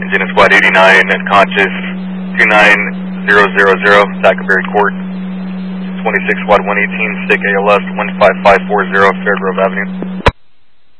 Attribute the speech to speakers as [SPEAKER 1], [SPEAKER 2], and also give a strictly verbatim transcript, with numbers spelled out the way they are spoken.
[SPEAKER 1] Engine is Squad eighty-nine, conscious two nine zero zero zero, Thackerberry Court. twenty-six Squad one eighteen, stick A L S one five five four zero, Fairgrove Avenue.